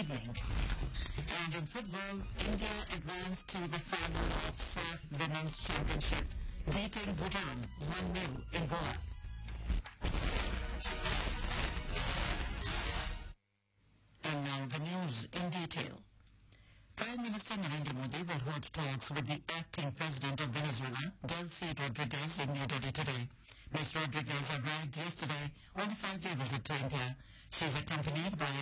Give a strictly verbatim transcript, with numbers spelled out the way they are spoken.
evening. And in football, India advanced to the final of S A F Women's Championship, beating Bhutan one nil in Goa. And now the news in detail. Prime Minister Narendra Modi will hold talks with the acting president of Venezuela, Delcy Rodriguez, in New Delhi today. Miz Rodriguez arrived yesterday on a five-day visit to India. She is accompanied by a